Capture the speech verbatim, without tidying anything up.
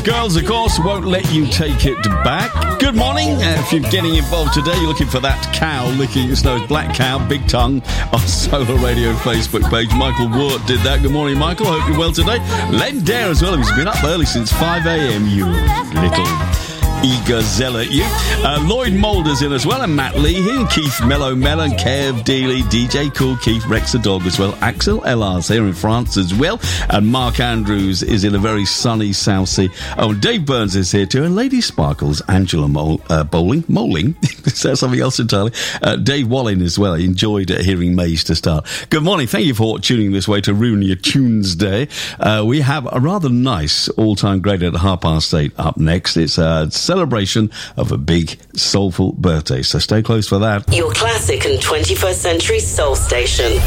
Spice Girls, of course, Won't Let You Take It Back. Good morning. Uh, if you're getting involved today, you're looking for that cow licking its nose. Black Cow, Big Tongue, on Solar Radio Facebook page. Michael Ward did that. Good morning, Michael. Hope you're well today. Len Dare as well, who's been up early since five a.m, you little eager zealot, you. Uh, Lloyd Mulder's in as well, and Matt Leahy, and Keith Mellow Mellon, Kev Dealey, D J Cool Keith, Rex the Dog as well. Axel L R's here in France as well, and Mark Andrews is in a very sunny South Sea. Oh, and Dave Burns is here too, and Lady Sparkles, Angela Mol- uh, Bowling, Moling, is that something else entirely? Uh, Dave Wallin as well. I enjoyed uh, hearing Maze to start. Good morning. Thank you for tuning this way to ruin your tunes day. Uh, we have a rather nice all-time great at half past eight up next. It's a celebration of a big soulful birthday, so stay close for that. Your classic and twenty-first century soul station.